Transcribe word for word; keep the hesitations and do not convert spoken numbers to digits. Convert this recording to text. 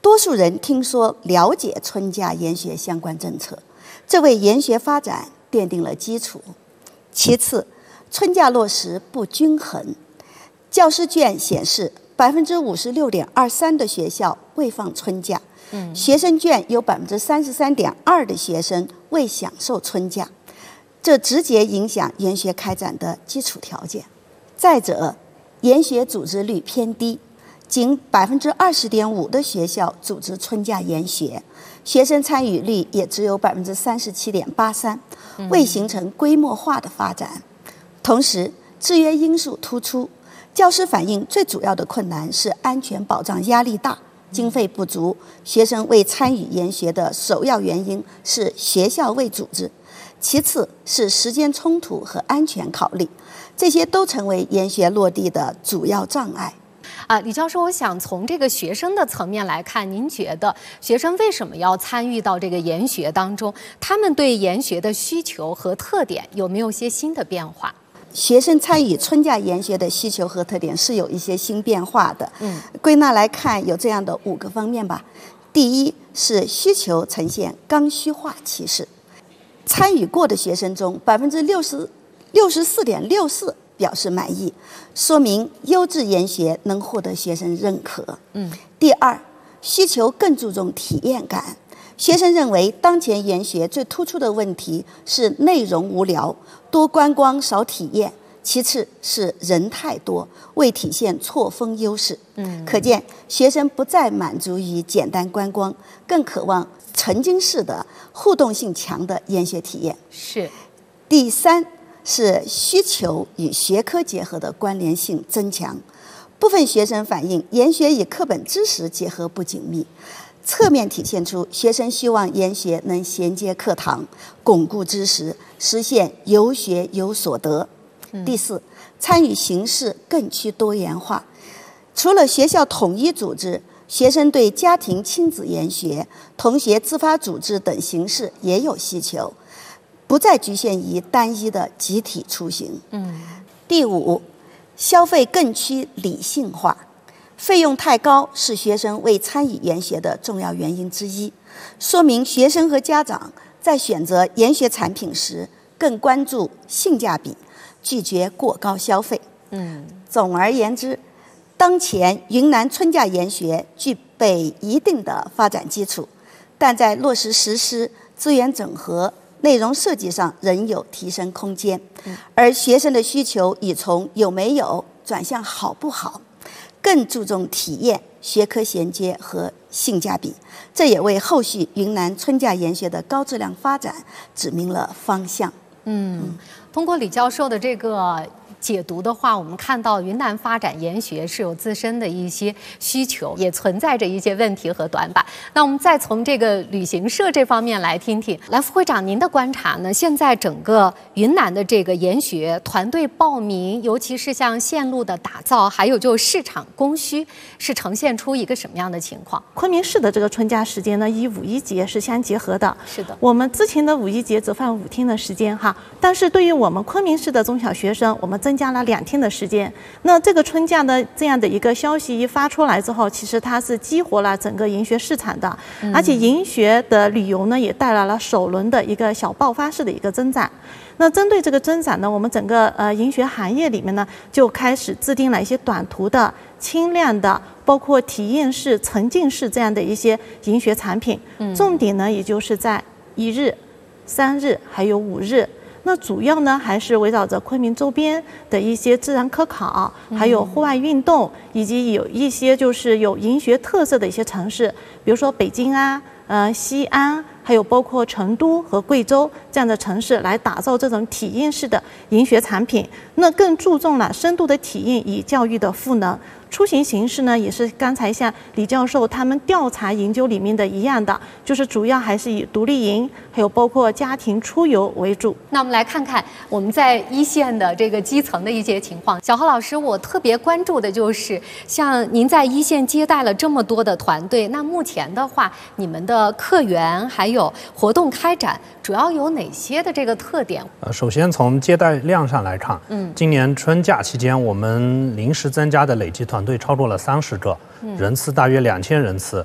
多数人听说了解春假研学相关政策，这为研学发展奠定了基础。其次，春假落实不均衡，教师卷显示百分之五十六点二三的学校未放春假，嗯、学生卷有百分之三十三点二的学生未享受春假，这直接影响研学开展的基础条件。再者，研学组织率偏低，仅百分之二十点五的学校组织春假研学，学生参与率也只有百分之三十七点八三，未形成规模化的发展。同时，制约因素突出，教师反映最主要的困难是安全保障压力大、经费不足，学生未参与研学的首要原因是学校未组织，其次是时间冲突和安全考虑，这些都成为研学落地的主要障碍。 啊，李教授，我想从这个学生的层面来看，您觉得学生为什么要参与到这个研学当中？他们对研学的需求和特点有没有些新的变化？ 学生参与春假研学的需求和特点是有一些新变化的。嗯，归纳来看，有这样的五个方面吧。第一是需求呈现刚需化趋势，参与过的学生中，百分之六十六十四点六四表示满意，说明优质研学能获得学生认可。嗯，第二，需求更注重体验感。学生认为，当前研学最突出的问题是内容无聊，多观光少体验；其次是人太多，未体现错峰优势。嗯，可见学生不再满足于简单观光，更渴望沉浸式的、互动性强的研学体验。 是。 第三是需求与学科结合的关联性增强。部分学生反映，研学与课本知识结合不紧密，侧面体现出学生希望研学能衔接课堂，巩固知识，实现有学有所得。嗯、第四，参与形式更趋多元化。除了学校统一组织，学生对家庭亲子研学、同学自发组织等形式也有需求，不再局限于单一的集体出行。嗯。第五，消费更趋理性化。费用太高是学生未参与研学的重要原因之一，说明学生和家长在选择研学产品时更关注性价比，拒绝过高消费。嗯，总而言之，当前云南春假研学具备一定的发展基础，但在落实实施、资源整合、内容设计上仍有提升空间，而学生的需求已从有没有转向好不好，更注重体验、学科衔接和性价比，这也为后续云南春假研学的高质量发展指明了方向。 嗯，通过李教授的这个解读的话，我们看到云南发展研学是有自身的一些需求，也存在着一些问题和短板。那我们再从这个旅行社这方面来听听，来副会长您的观察呢？现在整个云南的这个研学团队报名，尤其是像线路的打造，还有就市场供需，是呈现出一个什么样的情况？ 昆明市的这个春假时间呢，与五一节是相结合的。 是的， 我们之前的五一节只放五天的时间哈，但是对于我们昆明市的中小学生，我们增加了两天的时间。那这个春假的这样的一个消息一发出来之后，其实它是激活了整个研学市场的，嗯、而且研学的旅游呢也带来了首轮的一个小爆发式的一个增长。那针对这个增长呢，我们整个呃研学行业里面呢就开始制定了一些短途的、轻量的，包括体验式、沉浸式这样的一些研学产品。嗯、重点呢也就是在一日、三日还有五日。那主要呢还是围绕着昆明周边的一些自然科考，还有户外运动，以及有一些就是有研学特色的一些城市，比如说北京啊、呃西安，还有包括成都和贵州这样的城市，来打造这种体验式的研学产品。那更注重了深度的体验与教育的赋能。出行形式呢，也是刚才像李教授他们调查研究里面的一样的，就是主要还是以独立营，还有包括家庭出游为主。 那我们来看看我们在一线的这个基层的一些情况。小何老师，我特别关注的就是像您在一线接待了这么多的团队，那目前的话，你们的客源还有活动开展主要有哪些的这个特点？ 呃，首先从接待量上来看，嗯，今年春假期间，我们临时增加的累计团队超过了三十个，人次大约两千人次。